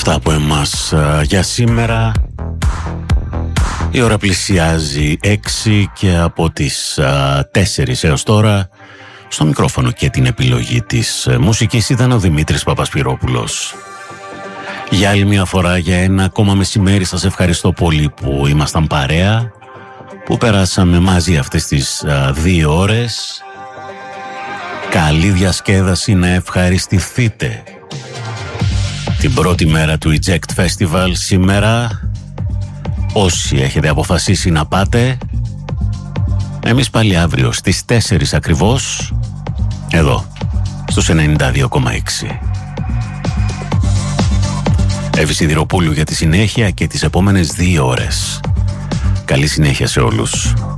Αυτά από εμάς για σήμερα. Η ώρα πλησιάζει 6 και από τις 4 έως τώρα στο μικρόφωνο και την επιλογή της μουσικής ήταν ο Δημήτρης Παπασπυρόπουλος. Για άλλη μια φορά, για ένα ακόμα μεσημέρι, σας ευχαριστώ πολύ που ήμασταν παρέα, που περάσαμε μαζί αυτές τις 2 ώρες. Καλή διασκέδαση, να ευχαριστηθείτε την πρώτη μέρα του Eject Festival σήμερα. Όσοι έχετε αποφασίσει να πάτε, εμείς πάλι αύριο στις 4 ακριβώς, εδώ, στους 92,6. Εύη Σιδηροπούλου για τη συνέχεια και τις επόμενες 2 ώρες. Καλή συνέχεια σε όλους.